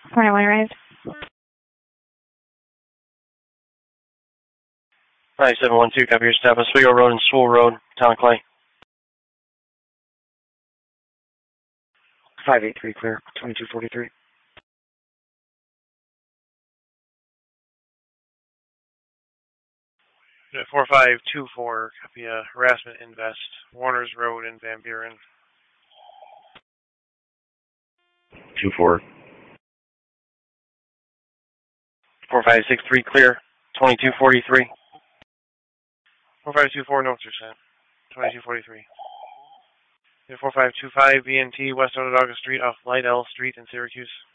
41 arrived. 9712, copy your step. Oswego Road and Sewell Road, Town of Clay. 583 clear, 2243. 4524, copy harassment invest, Warner's Road in Van Buren. 24. 4563 clear, 2243. 4524, notes are sent. 2243. 4525, BNT, West Onondaga Street off Light L Street in Syracuse.